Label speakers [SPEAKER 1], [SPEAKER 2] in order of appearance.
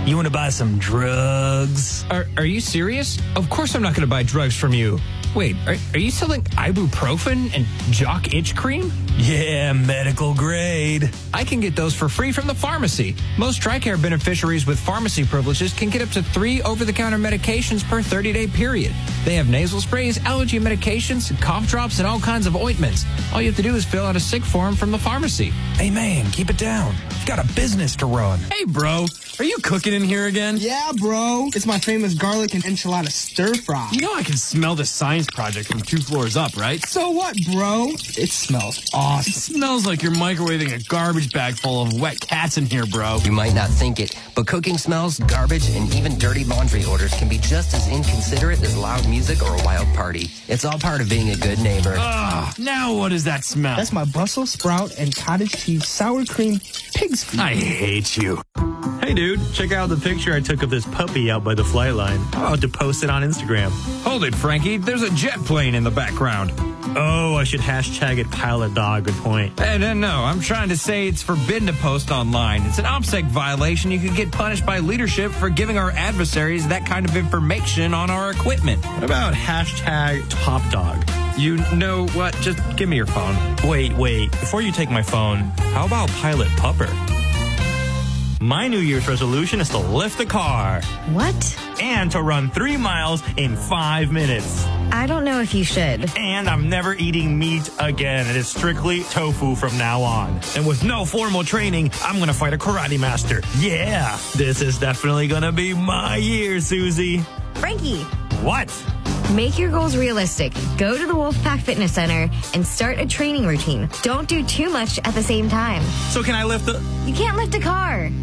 [SPEAKER 1] You want to buy some drugs?
[SPEAKER 2] Are you serious? Of course I'm not going to buy drugs from you. Wait, are you selling ibuprofen and jock itch cream?
[SPEAKER 1] Yeah, medical grade.
[SPEAKER 2] I can get those for free from the pharmacy. Most TRICARE beneficiaries with pharmacy privileges can get up to 3 over-the-counter medications per 30-day period. They have nasal sprays, allergy medications, cough drops, and all kinds of ointments. All you have to do is fill out a sick form from the pharmacy.
[SPEAKER 1] Hey, man, keep it down. You've got a business to run.
[SPEAKER 3] Hey, bro, are you cooking in here again?
[SPEAKER 4] Yeah, bro. It's my famous garlic and enchilada stir fry.
[SPEAKER 3] You know I can smell the science project from 2 floors up, right?
[SPEAKER 4] So what, bro? It smells awesome.
[SPEAKER 3] It smells like you're microwaving a garbage bag full of wet cats in here, bro.
[SPEAKER 5] You might not think it, but cooking smells, garbage, and even dirty laundry orders can be just as inconsiderate as loud music or a wild party. It's all part of being a good neighbor.
[SPEAKER 3] Ugh, now what does that smell?
[SPEAKER 4] That's my Brussels sprout and cottage cheese sour cream pig's feet.
[SPEAKER 3] I hate you.
[SPEAKER 6] Hey, dude, check out the picture I took of this puppy out by the fly line. I'm about to post it on Instagram.
[SPEAKER 2] Hold it, Frankie. There's a jet plane in the background.
[SPEAKER 6] Oh, I should hashtag it pilot dog. Good point.
[SPEAKER 2] Hey, no, I'm trying to say it's forbidden to post online. It's an OPSEC violation. You could get punished by leadership for giving our adversaries that kind of information on our equipment.
[SPEAKER 6] What about hashtag top dog?
[SPEAKER 2] You know what? Just give me your phone.
[SPEAKER 6] Wait. Before you take my phone, how about pilot pupper? My New Year's resolution is to lift the car.
[SPEAKER 7] What?
[SPEAKER 6] And to run 3 miles in 5 minutes.
[SPEAKER 7] I don't know if you should.
[SPEAKER 6] And I'm never eating meat again. It is strictly tofu from now on. And with no formal training, I'm going to fight a karate master. Yeah, this is definitely going to be my year, Susie.
[SPEAKER 7] Frankie.
[SPEAKER 6] What?
[SPEAKER 7] Make your goals realistic. Go to the Wolfpack Fitness Center and start a training routine. Don't do too much at the same time.
[SPEAKER 6] So can I lift the...
[SPEAKER 7] You can't lift a car.